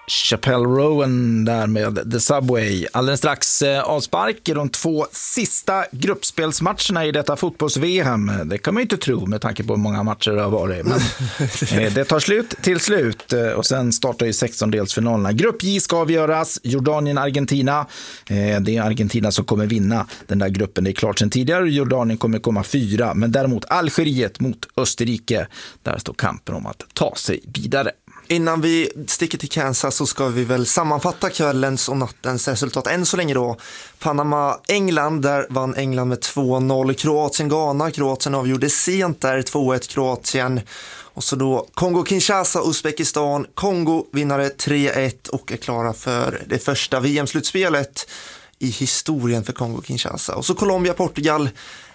Chappelle Rowan där med The Subway. Alldeles strax avspark i de 2 sista gruppspelsmatcherna i detta fotbolls-VM. Det kan man ju inte tro med tanke på hur många matcher det har varit. Men det tar slut till slut och sen startar ju 16-delsfinalerna. Grupp J ska avgöras. Jordanien-Argentina. Det är Argentina som kommer vinna den där gruppen. Det är klart sedan tidigare. Jordanien kommer komma 4. Men däremot Algeriet mot Österrike. Där står kampen om att ta sig vidare. Innan vi sticker till Kansas så ska vi väl sammanfatta kvällens och nattens resultat. Än så länge då, Panama-England, där vann England med 2-0. Kroatien-Ghana, Kroatien avgjorde sent där, 2-1 Kroatien. Och så då Kongo-Kinshasa, Uzbekistan, Kongo vinnare 3-1 och är klara för det första VM-slutspelet i historien för Kongo-Kinshasa. Och så Colombia-Portugal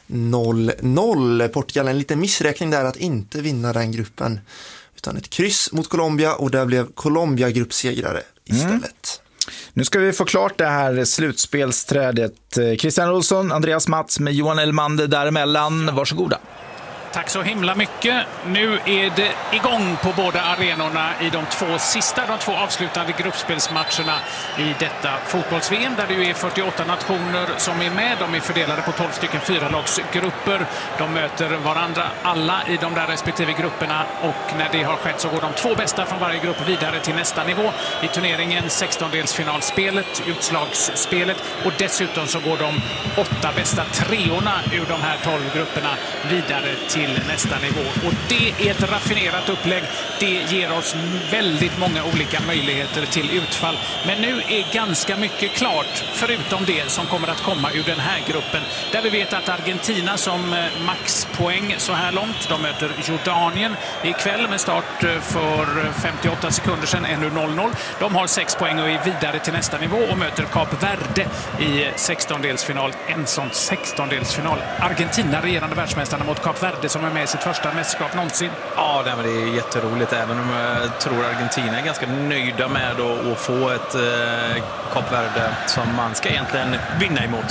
0-0. Portugal en liten missräkning där att inte vinna den gruppen. Utan ett kryss mot Colombia och där blev Colombia gruppsegrare istället. Nu ska vi få klart det här slutspelsträdet. Christian Olsson, Andreas Mats med Johan Elmander däremellan. Varsågoda. Tack så himla mycket. Nu är det igång på båda arenorna i de 2 avslutande gruppspelsmatcherna i detta fotbolls-VM där det ju är 48 nationer som är med. De är fördelade på 12 stycken 4-lagsgrupper. De möter varandra alla i de där respektive grupperna och när det har skett så går de 2 bästa från varje grupp vidare till nästa nivå i turneringen, 16-delsfinalspelet, utslagsspelet och dessutom så går de 8 bästa treorna ur de här 12 grupperna vidare till nästa nivå. Och det är ett raffinerat upplägg. Det ger oss väldigt många olika möjligheter till utfall. Men nu är ganska mycket klart, förutom det som kommer att komma ur den här gruppen. Där vi vet att Argentina som maxpoäng så här långt, de möter Jordanien ikväll med start för 58 sekunder sedan, ännu 0-0. De har 6 poäng och är vidare till nästa nivå och möter Kap Verde i 16-delsfinal. En sån 16-delsfinal. Argentina, regerande världsmästarna mot Kap Verde som är med i sitt första mästerskap någonsin. Ja, det är jätteroligt. Även om jag tror Argentina är ganska nöjda med att få ett Kap Verde som man ska egentligen vinna emot.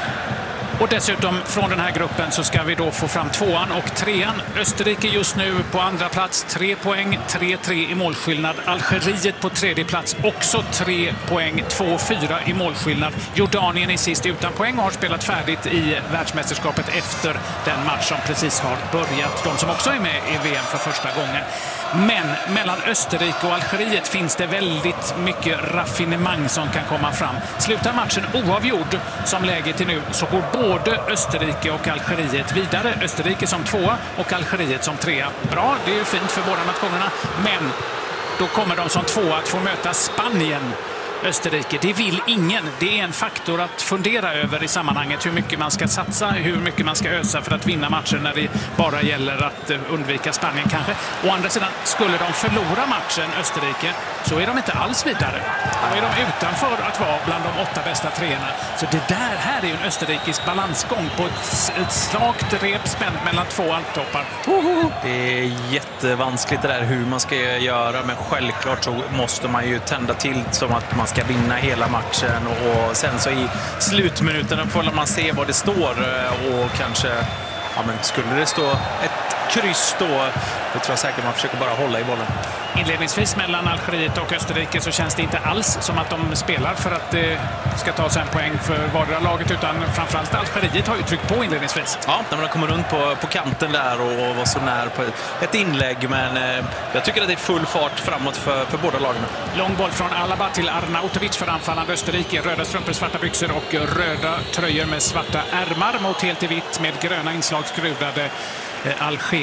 Och dessutom från den här gruppen så ska vi då få fram 2:an och 3:an. Österrike just nu på andra plats, 3 poäng, 3-3 i målskillnad. Algeriet på tredje plats, också 3 poäng, 2-4 i målskillnad. Jordanien är sist utan poäng och har spelat färdigt i världsmästerskapet efter den match som precis har börjat. De som också är med i VM för första gången. Men mellan Österrike och Algeriet finns det väldigt mycket raffinemang som kan komma fram. Slutar matchen oavgjord som läget är nu så går både Österrike och Algeriet vidare. Österrike som 2:a och Algeriet som 3:a. Bra, det är ju fint för båda nationerna. Men då kommer de som 2:a att få möta Spanien. Österrike, det vill ingen. Det är en faktor att fundera över i sammanhanget hur mycket man ska satsa, hur mycket man ska ösa för att vinna matcher när det bara gäller att undvika Spanien kanske. Å andra sidan, skulle de förlora matchen Österrike så är de inte alls vidare. Då är de utanför att vara bland de 8 bästa treorna. Så det här är ju en österrikisk balansgång på ett slakt rep spänt mellan 2 alptoppar. Det är jättevanskligt det där hur man ska göra, men självklart så måste man ju tända till som att man ska vinna hela matchen och sen så i slutminuterna får man se vad det står och kanske, ja men skulle det stå ett kryss då tror jag säkert man försöker bara hålla i bollen. Inledningsvis mellan Algeriet och Österrike så känns det inte alls som att de spelar för att det ska ta sig en poäng för vardera laget, utan framförallt Algeriet har ju tryckt på inledningsvis. Ja, när man kommer runt på kanten där och var så nära på ett inlägg, men jag tycker att det är full fart framåt för båda lagen. Lång boll från Alaba till Arnautovic för anfallande Österrike. Röda strumpor, svarta byxor och röda tröjor med svarta ärmar mot helt i vitt med gröna inslag skruvade Alger.